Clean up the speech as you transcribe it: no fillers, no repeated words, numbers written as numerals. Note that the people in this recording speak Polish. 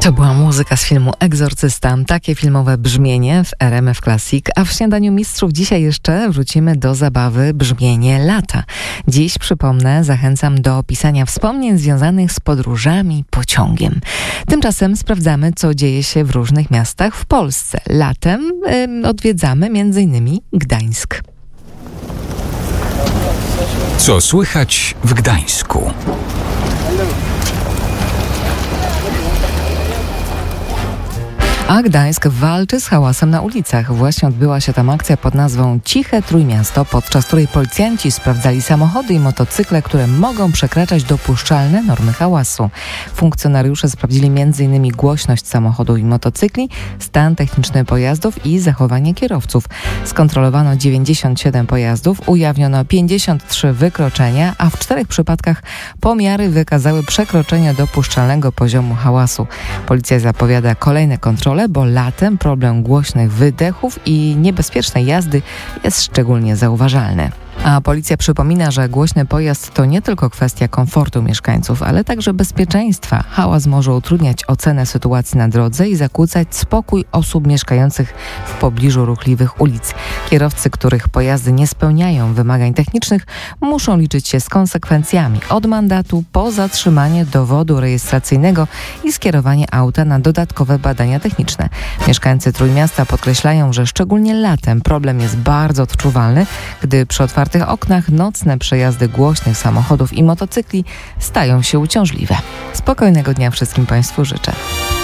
To była muzyka z filmu Egzorcysta. Takie filmowe brzmienie w RMF Classic. A w Śniadaniu Mistrzów dzisiaj jeszcze wrócimy do zabawy brzmienie lata. Dziś, przypomnę, zachęcam do opisania wspomnień związanych z podróżami pociągiem. Tymczasem sprawdzamy, co dzieje się w różnych miastach w Polsce. Latem odwiedzamy m.in. Gdańsk. Co słychać w Gdańsku? A Gdańsk walczy z hałasem na ulicach. Właśnie odbyła się tam akcja pod nazwą Ciche Trójmiasto, podczas której policjanci sprawdzali samochody i motocykle, które mogą przekraczać dopuszczalne normy hałasu. Funkcjonariusze sprawdzili m.in. głośność samochodów i motocykli, stan techniczny pojazdów i zachowanie kierowców. Skontrolowano 97 pojazdów, ujawniono 53 wykroczenia, a w 4 przypadkach pomiary wykazały przekroczenie dopuszczalnego poziomu hałasu. Policja zapowiada kolejne kontrole, bo latem problem głośnych wydechów i niebezpiecznej jazdy jest szczególnie zauważalny. A policja przypomina, że głośny pojazd to nie tylko kwestia komfortu mieszkańców, ale także bezpieczeństwa. Hałas może utrudniać ocenę sytuacji na drodze i zakłócać spokój osób mieszkających w pobliżu ruchliwych ulic. Kierowcy, których pojazdy nie spełniają wymagań technicznych, muszą liczyć się z konsekwencjami od mandatu po zatrzymanie dowodu rejestracyjnego i skierowanie auta na dodatkowe badania techniczne. Mieszkańcy Trójmiasta podkreślają, że szczególnie latem problem jest bardzo odczuwalny, gdy przy otwartych oknach nocne przejazdy głośnych samochodów i motocykli stają się uciążliwe. Spokojnego dnia wszystkim Państwu życzę.